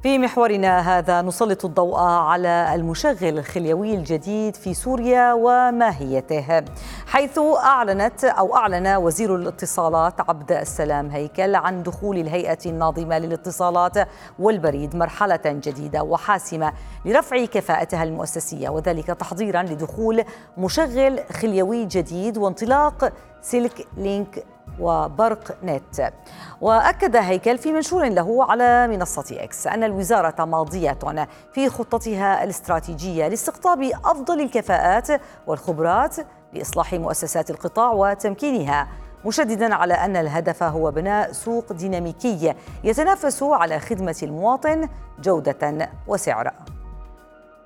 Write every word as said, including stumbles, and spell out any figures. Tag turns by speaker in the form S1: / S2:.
S1: في محورنا هذا نسلط الضوء على المشغل الخليوي الجديد في سوريا وماهيته، حيث أعلنت أو أعلن وزير الاتصالات عبد السلام هيكل عن دخول الهيئة الناظمة للاتصالات والبريد مرحلة جديدة وحاسمة لرفع كفاءتها المؤسسية، وذلك تحضيرا لدخول مشغل خليوي جديد وانطلاق سلك لينك وبرق نت. وأكد هيكل في منشور له على منصة إكس أن الوزارة ماضية في خطتها الاستراتيجية لاستقطاب أفضل الكفاءات والخبرات لإصلاح مؤسسات القطاع وتمكينها، مشددا على أن الهدف هو بناء سوق ديناميكي يتنافس على خدمة المواطن جودة وسعرا.